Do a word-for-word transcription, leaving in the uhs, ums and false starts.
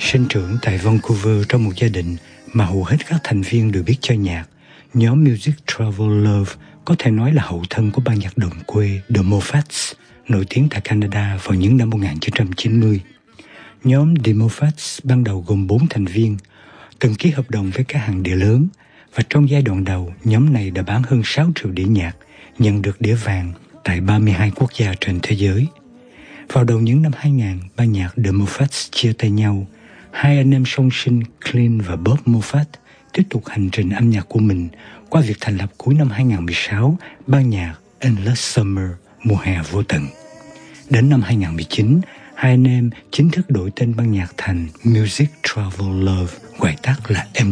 Sinh trưởng tại Vancouver trong một gia đình mà hầu hết các thành viên đều biết chơi nhạc, nhóm Music Travel Love có thể nói là hậu thân của ban nhạc đồng quê The Moffats, nổi tiếng tại Canada vào những năm một nghìn chín trăm chín mươi. Nhóm The Moffats ban đầu gồm bốn thành viên, từng ký hợp đồng với các hãng đĩa lớn, và trong giai đoạn đầu, nhóm này đã bán hơn sáu triệu đĩa nhạc, nhận được đĩa vàng tại ba mươi hai quốc gia trên thế giới. Vào đầu những năm hai nghìn, ban nhạc The Moffats chia tay nhau. Hai anh em song sinh Clint và Bob Moffat tiếp tục hành trình âm nhạc của mình qua việc thành lập cuối năm hai nghìn không trăm mười sáu ban nhạc Endless Summer, mùa hè vô tận. Đến năm hai nghìn không trăm mười chín, hai anh em chính thức đổi tên ban nhạc thành Music Travel Love, gọi tắt là em